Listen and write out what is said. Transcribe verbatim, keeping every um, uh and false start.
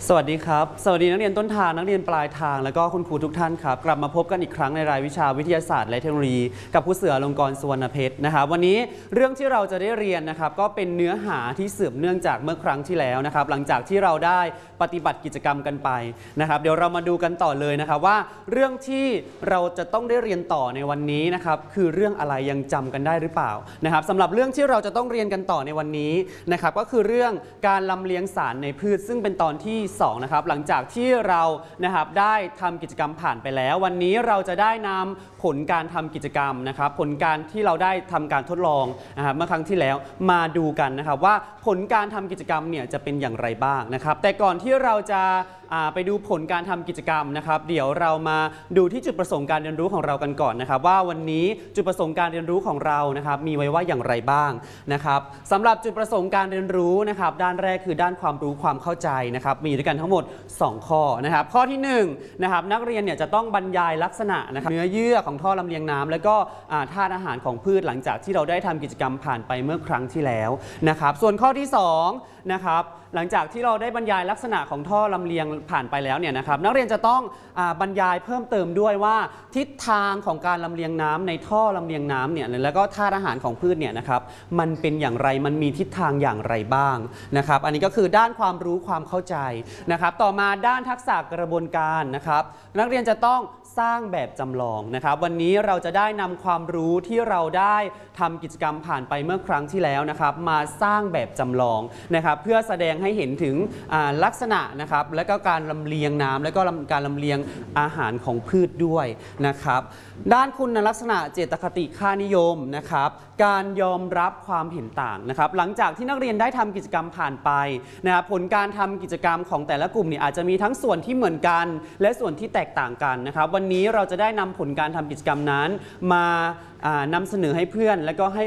สวัสดีครับสวัสดีนักเรียนต้นทางนักเรียนปลายทางและก็คุณครูทุกท่านครับกลับมาพบกันอีกครั้งในรายวิชาวิทยาศาสตร์และเทคโนโลยีกับครูเสืออลงกรณ์สุวรรณเพชรนะครับวันนี้เรื่องที่เราจะได้เรียนนะครับก็เป็นเนื้อหาที่สืบเนื่องจากเมื่อครั้งที่แล้วนะครับหลังจากที่เราได้ปฏิบัติกิจกรรมกันไปนะครับเดี๋ยวเรามาดูกันต่อเลยนะครับว่าเรื่องที่เราจะต้องได้เรียนต่อในวันนี้นะครับคือเรื่องอะไรยังจำกันได้หรือเปล่านะครับสำหรับเรื่องที่เราจะต้องเรียนกันต่อในวันนี้นะครับก็คือเรื่องการลำเลียงสารในพืชซึ่งเป็นตอนที่สองนะครับหลังจากที่เรานะครับได้ทำกิจกรรมผ่านไปแล้ววันนี้เราจะได้นำผลการทำกิจกรรมนะครับผลการที่เราได้ทำการทดลองนะครับเมื่อครั้งที่แล้วมาดูกันนะครับว่าผลการทำกิจกรรมเนี่ยจะเป็นอย่างไรบ้างนะครับแต่ก่อนที่เราจะไปดูผลการทำกิจกรรมนะครับเดี๋ยวเรามาดูที่จุดประสงค์การเรียนรู้ของเรากันก่อนนะครับว่าวันนี้จุดประสงค์การเรียนรู้ของเรานะครับมีไว้ว่าอย่างไรบ้างนะครับสำหรับจุดประสงค์การเรียนรู้นะครับด้านแรกคือด้านความรู้ความเข้าใจนะครับมีด้วยกันทั้งหมดสองข้อนะครับข้อที่หนึ่งนะครับนักเรียนเนี่ยจะต้องบรรยายลักษณะนะครับเนื้อเยื่อของท่อลำเลียงน้ำและก็ธาตุอาหารของพืชหลังจากที่เราได้ทำกิจกรรมผ่านไปเมื่อครั้งที่แล้วนะครับส่วนข้อที่สองนะครับหลังจากที่เราได้บรรยายลักษณะของท่อลำเลียงผ่านไปแล้วเนี่ยนะครับนักเรียนจะต้องบรรยายเพิ่มเติมด้วยว่าทิศทางของการลำเลียงน้ำในท่อลำเลียงน้ำเนี่ยแล้วก็ธาตุอาหารของพืชเนี่ยนะครับมันเป็นอย่างไรมันมีทิศทางอย่างไรบ้างนะครับอันนี้ก็คือด้านความรู้ความเข้าใจนะครับต่อมาด้านทักษะกระบวนการนะครับนักเรียนจะต้องสร้างแบบจำลองนะครับวันนี้เราจะได้นำความรู้ที่เราได้ทำกิจกรรมผ่านไปเมื่อครั้งที่แล้วนะครับมาสร้างแบบจำลองนะครับเพื่อแสดงให้เห็นถึงลักษณะนะครับและก็การลำเลียงน้ำและก็การลำเลียงอาหารของพืชด้วยนะครับด้านคุณลักษณะเจตคติค่านิยมนะครับการยอมรับความเห็นต่างนะครับหลังจากที่นักเรียนได้ทำกิจกรรมผ่านไปนะครับผลการทำกิจกรรมของแต่ละกลุ่มเนี่ยอาจจะมีทั้งส่วนที่เหมือนกันและส่วนที่แตกต่างกันนะครับวันนี้เราจะได้นำผลการทำกิจกรรมนั้นมานำเสนอให้เพื่อนและก็ให้